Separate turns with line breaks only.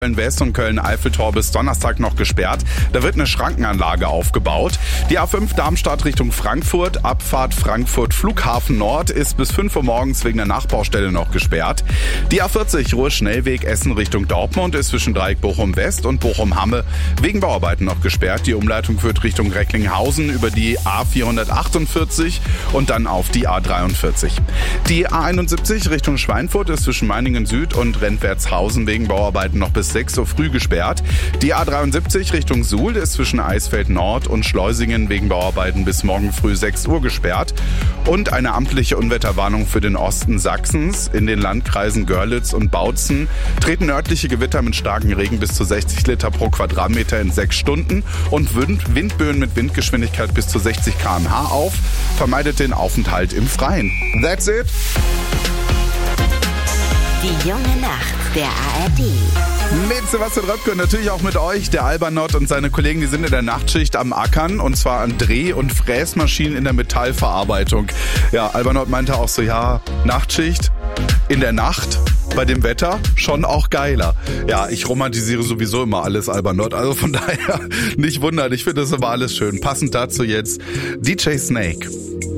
Köln-West und Köln-Eiffeltor bis Donnerstag noch gesperrt. Da wird eine Schrankenanlage aufgebaut. Die A5 Darmstadt Richtung Frankfurt, Abfahrt Frankfurt Flughafen Nord ist bis 5 Uhr morgens wegen der Nachbaustelle noch gesperrt. Die A40 Ruhr-Schnellweg Essen Richtung Dortmund ist zwischen Dreieck Bochum-West und Bochum-Hamme wegen Bauarbeiten noch gesperrt. Die Umleitung führt Richtung Recklinghausen über die A448 und dann auf die A43. Die A71 Richtung Schweinfurt ist zwischen Meiningen Süd und Rentwertshausen wegen Bauarbeiten noch bis 6 Uhr früh gesperrt. Die A73 Richtung Suhl ist zwischen Eisfeld Nord und Schleusingen wegen Bauarbeiten bis morgen früh 6 Uhr gesperrt. Und eine amtliche Unwetterwarnung für den Osten Sachsens. In den Landkreisen Görlitz und Bautzen treten örtliche Gewitter mit starkem Regen bis zu 60 Liter pro Quadratmeter in 6 Stunden und Windböen mit Windgeschwindigkeit bis zu 60 km/h auf. Vermeidet den Aufenthalt im Freien. That's it.
Die junge Nacht der ARD.
Mit Sebastian Röpke und natürlich auch mit euch, der Albernott und seine Kollegen, die sind in der Nachtschicht am Ackern und zwar an Dreh- und Fräsmaschinen in der Metallverarbeitung. Ja, Albernott meinte auch so, ja, Nachtschicht in der Nacht bei dem Wetter schon auch geiler. Ja, ich romantisiere sowieso immer alles, Albernott, also von daher nicht wundern, ich finde das immer alles schön. Passend dazu jetzt DJ Snake.